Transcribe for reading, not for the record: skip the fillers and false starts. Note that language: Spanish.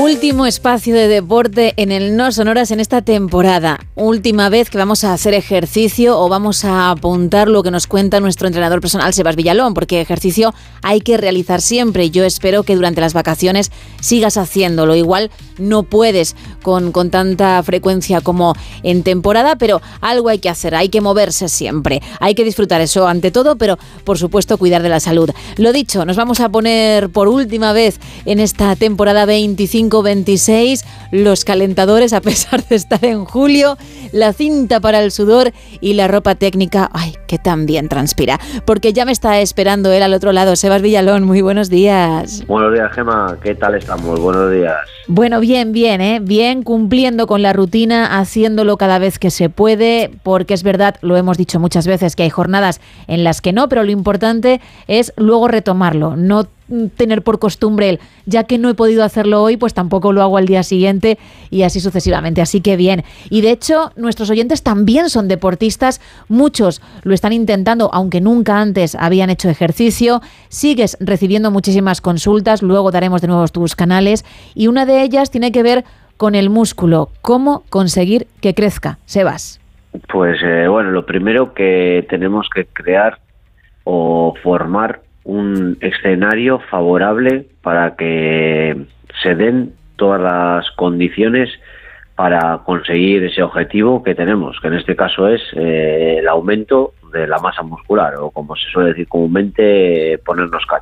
Último espacio de deporte en el No Sonoras en esta temporada. Última vez que vamos a hacer ejercicio o vamos a apuntar lo que nos cuenta nuestro entrenador personal, Sebas Villalón, porque ejercicio hay que realizar siempre. Yo espero que durante las vacaciones sigas haciéndolo. Igual no puedes con tanta frecuencia como en temporada, pero algo hay que hacer, hay que moverse siempre. Hay que disfrutar eso ante todo, pero por supuesto cuidar de la salud. Lo dicho, nos vamos a poner por última vez en esta temporada 25-26 los calentadores, a pesar de estar en julio, la cinta para el sudor y la ropa técnica, ay, que también transpira, porque ya me está esperando él al otro lado. Sebas Villalón, muy buenos días. Buenos días, Gemma, ¿qué tal estamos? Buenos días. Bueno, bien, bien, cumpliendo con la rutina, haciéndolo cada vez que se puede, porque es verdad, lo hemos dicho muchas veces, que hay jornadas en las que no, pero lo importante es luego retomarlo, no tener por costumbre el, ya que no he podido hacerlo hoy, pues tampoco lo hago al día siguiente y así sucesivamente. Así que bien. Y de hecho, nuestros oyentes también son deportistas. Muchos lo están intentando, aunque nunca antes habían hecho ejercicio. Sigues recibiendo muchísimas consultas. Luego daremos de nuevo tus canales. Y una de ellas tiene que ver con el músculo. ¿Cómo conseguir que crezca? Sebas. Pues bueno, lo primero que tenemos que crear o formar un escenario favorable para que se den todas las condiciones para conseguir ese objetivo que tenemos, que en este caso es el aumento de la masa muscular, o como se suele decir comúnmente, ponernos cacho.